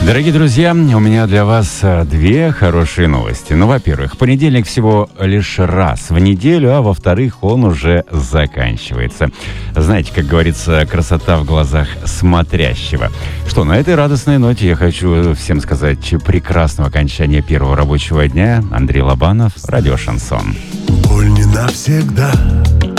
Дорогие друзья, у меня для вас две хорошие новости. Ну, во-первых, понедельник всего лишь раз в неделю, а во-вторых, он уже заканчивается. Знаете, как говорится, красота в глазах смотрящего. Что, на этой радостной ноте я хочу всем сказать прекрасного окончания первого рабочего дня. Андрей Лобанов, радио «Шансон». Боль не навсегда.